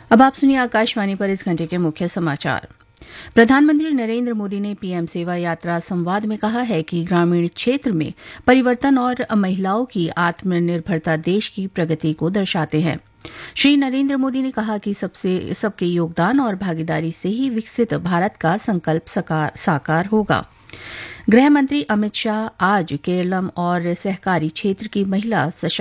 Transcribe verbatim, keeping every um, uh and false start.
अब आप सुनिए आकाशवाणी पर इस घंटे के मुख्य समाचार। प्रधानमंत्री नरेंद्र मोदी ने पीएम सेवा यात्रा संवाद में कहा है कि ग्रामीण क्षेत्र में परिवर्तन और महिलाओं की आत्मनिर्भरता देश की प्रगति को दर्शाते हैं। श्री नरेंद्र मोदी ने कहा कि सबसे सबके योगदान और भागीदारी से ही विकसित भारत का संकल्प साकार होगा। गृह मंत्री अमित शाह आज केरलम और सहकारी क्षेत्र की महिला सशक्त